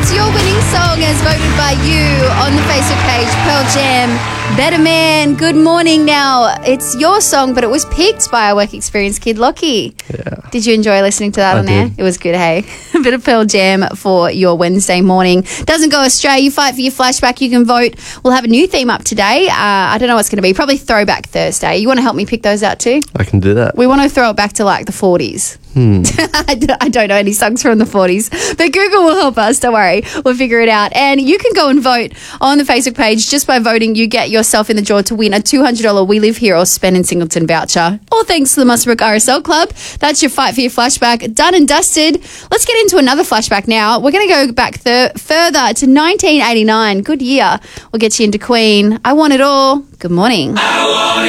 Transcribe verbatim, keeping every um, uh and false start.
It's your winning song as voted by you on the Facebook page, Pearl Jam, Better Man. Good morning. Now, it's your song, but it was picked by our work experience kid, Lockie. Yeah. Did you enjoy listening to that I on there? did. It was good, hey? A bit of Pearl Jam for your Wednesday morning. Doesn't go astray. You fight for your flashback. You can vote. We'll have a new theme up today. Uh, I don't know what it's going to be. Probably Throwback Thursday. You want to help me pick those out too? I can do that. We want to throw it back to like the forties. Hmm. I d- I don't know any songs from the forties, but Google will help us. Don't worry. We'll figure it out. And you can go and vote on the Facebook page. Just by voting, you get yourself in the draw to win a two hundred dollars We Live Here or Spend in Singleton voucher. All thanks to the Muswellbrook R S L Club. That's your fight for your flashback. Done and dusted. Let's get into another flashback now. We're going to go back th- further to nineteen eighty-nine. Good year. We'll get you into Queen. I Want It All. Good morning. I want